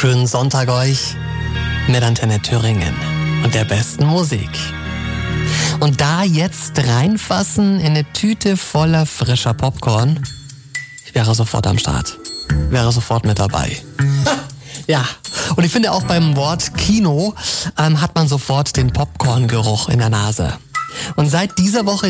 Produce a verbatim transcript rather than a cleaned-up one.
Schönen Sonntag euch mit Antenne Thüringen und der besten Musik. Und da jetzt reinfassen in eine Tüte voller frischer Popcorn, ich wäre sofort am Start, wäre sofort mit dabei. Ja, und ich finde auch beim Wort Kino ähm, hat man sofort den Popcorn-Geruch in der Nase. Und seit dieser Woche